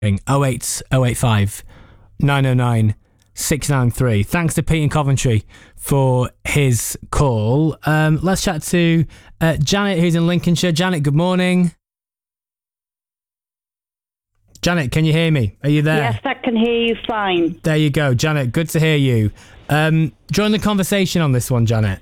08085 909 693. Thanks to Pete in Coventry for his call. Let's chat to Janet, who's in Lincolnshire. Janet, good morning. Janet, can you hear me? Are you there? Yes, I can hear you fine. There you go. Janet, good to hear you. Join the conversation on this one, Janet.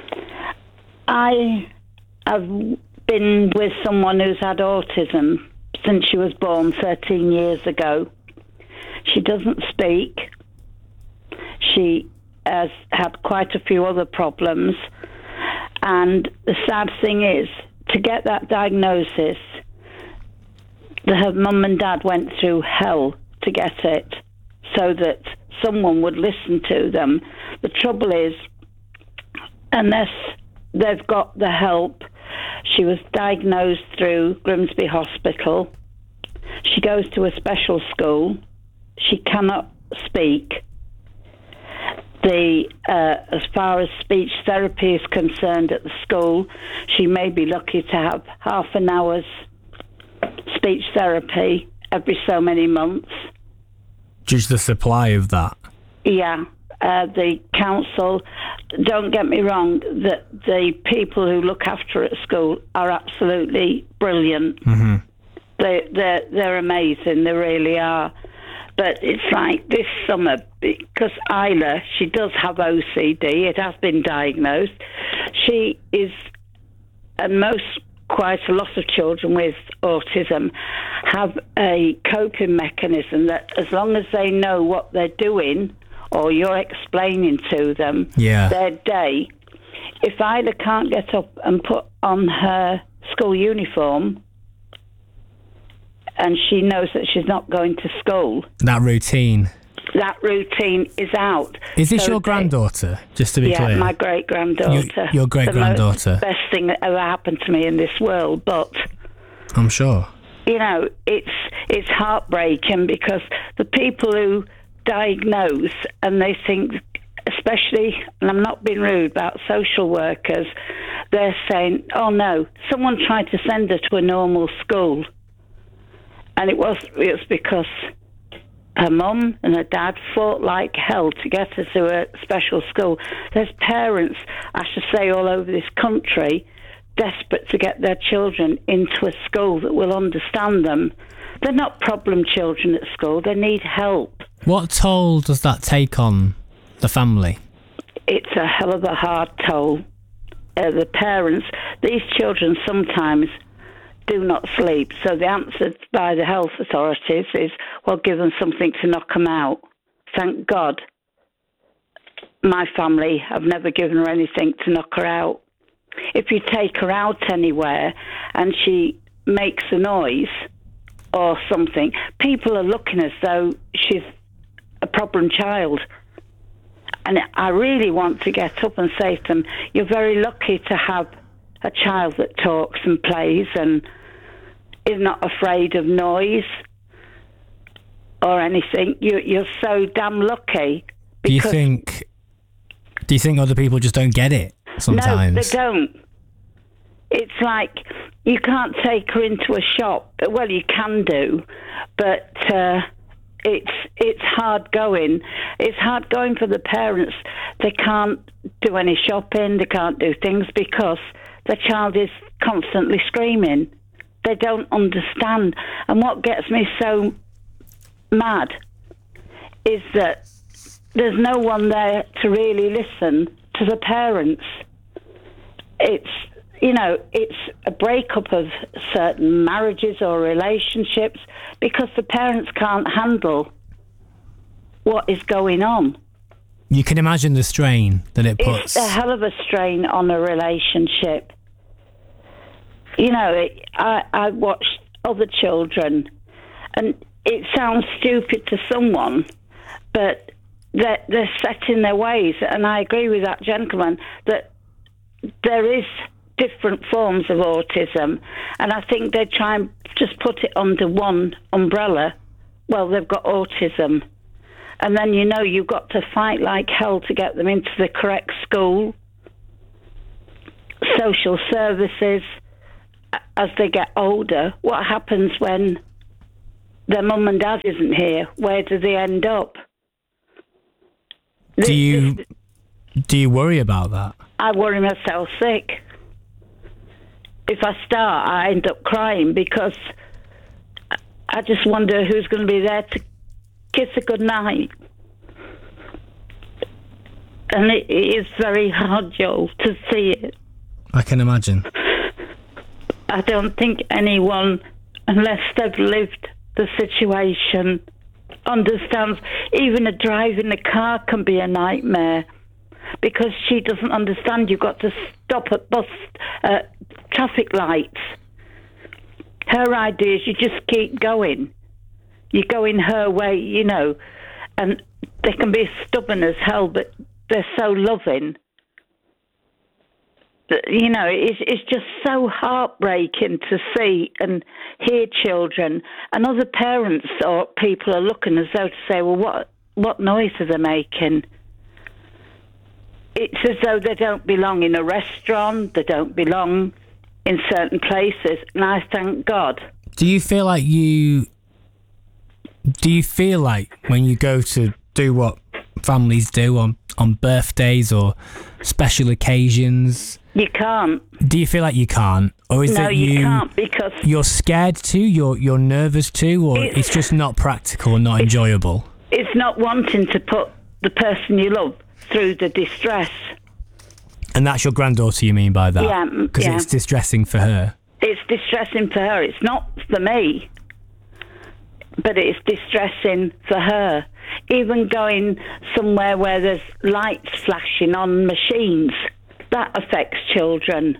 I have been with someone who's had autism since she was born 13 years ago. She doesn't speak. She has had quite a few other problems. And the sad thing is, to get that diagnosis, her mum and dad went through hell to get it so that someone would listen to them. The trouble is, unless they've got the help, she was diagnosed through Grimsby Hospital. She goes to a special school. She cannot speak. As far as speech therapy is concerned at the school, she may be lucky to have half an hour's speech therapy every so many months. Just the supply of that. Yeah. The council, don't get me wrong, the people who look after her at school are absolutely brilliant. Mm-hmm. They're amazing, they really are. But it's like this summer, because Isla, she does have OCD, it has been diagnosed. She is, and quite a lot of children with autism have a coping mechanism that as long as they know what they're doing or you're explaining to them their day, if Isla can't get up and put on her school uniform and she knows that she's not going to school, that routine is out. Is this your granddaughter, just to be clear? Yeah, my great-granddaughter. Your great-granddaughter. The best thing that ever happened to me in this world, but I'm sure. You know, it's heartbreaking because the people who diagnose and they think, especially, and I'm not being rude about social workers, they're saying, oh no, someone tried to send her to a normal school. And it was because her mum and her dad fought like hell to get her to a special school. There's parents, I should say, all over this country desperate to get their children into a school that will understand them. They're not problem children at school. They need help. What toll does that take on the family? It's a hell of a hard toll. The parents, these children sometimes do not sleep. So the answer by the health authorities is, well, give them something to knock them out. Thank God my family have never given her anything to knock her out. If you take her out anywhere and she makes a noise or something, people are looking as though she's a problem child. And I really want to get up and say to them, you're very lucky to have a child that talks and plays and is not afraid of noise or anything. You're so damn lucky. Do you think other people just don't get it sometimes? No, they don't. It's like you can't take her into a shop. Well, you can do, but it's hard going. It's hard going for the parents. They can't do any shopping. They can't do things because the child is constantly screaming. They don't understand. And what gets me so mad is that there's no one there to really listen to the parents. It's a breakup of certain marriages or relationships because the parents can't handle what is going on. You can imagine the strain that it puts. It's a hell of a strain on a relationship. You know, I watched other children, and it sounds stupid to someone, but they're set in their ways. And I agree with that gentleman that there is different forms of autism, and I think they try and just put it under one umbrella. Well, they've got autism. And then, you've got to fight like hell to get them into the correct school, social services, as they get older. What happens when their mum and dad isn't here, where do they end up? Do you worry about that? I worry myself sick. If I start, I end up crying because I just wonder who's going to be there to kiss a good night. And it is very hard, Joel, to see it. I can imagine. I don't think anyone, unless they've lived the situation, understands. Even a drive in the car can be a nightmare because she doesn't understand. You've got to stop at traffic lights. Her idea is you just keep going. You're going her way, you know, and they can be stubborn as hell, but they're so loving. You know, it's just so heartbreaking to see and hear children, and other parents or people are looking as though to say, well, what noise are they making? It's as though they don't belong in a restaurant, they don't belong in certain places, and I thank God. Do you feel like when you go to do what families do on birthdays or special occasions, you can't? Do you feel like you can't, or is no, it you can't because you're scared to, you're nervous to, or it's just not practical and not enjoyable? It's not wanting to put the person you love through the distress. And that's your granddaughter, you mean by that? Yeah, because it's distressing for her. It's distressing for her. It's not for me, but it's distressing for her. Even going somewhere where there's lights flashing on machines, that affects children.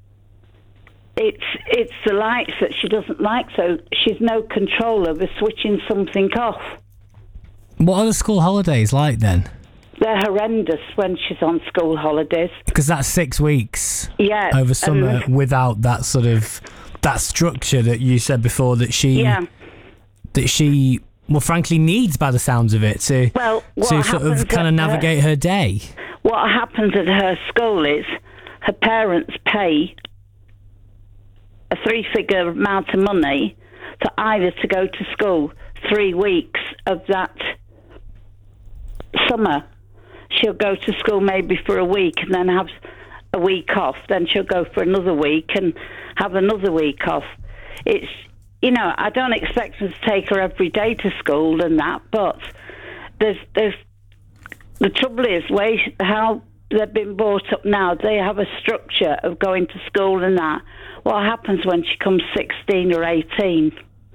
It's the lights that she doesn't like, so she's no control over switching something off. What are the school holidays like then? They're horrendous when she's on school holidays. Because that's 6 weeks over summer without that sort of that structure that you said before that she well, frankly needs by the sounds of it to sort of kind of navigate her day. What happens at her school is her parents pay a 3-figure amount of money for either to go to school 3 weeks of that summer. She'll go to school maybe for a week and then have a week off. Then she'll go for another week and have another week off. It's, you know, I don't expect them to take her every day to school and that, but there's the trouble is how they've been brought up now. They have a structure of going to school and that. What happens when she comes 16 or 18?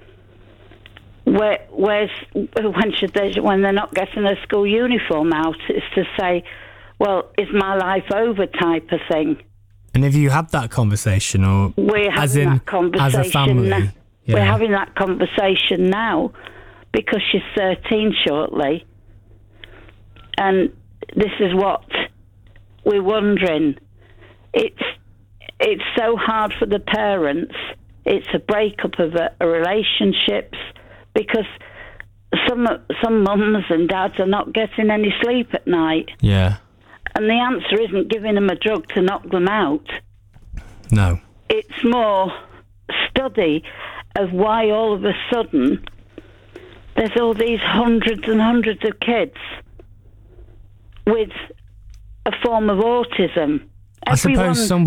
When they're not getting their school uniform out, it's to say, well, is my life over type of thing. And have you had that conversation, or we're having that conversation as a family? Yeah. We're having that conversation now because she's 13 shortly, and this is what we're wondering. It's so hard for the parents. It's a breakup of a relationships. Because some mums and dads are not getting any sleep at night. Yeah. And the answer isn't giving them a drug to knock them out. No. It's more study of why all of a sudden there's all these hundreds and hundreds of kids with a form of autism. I suppose some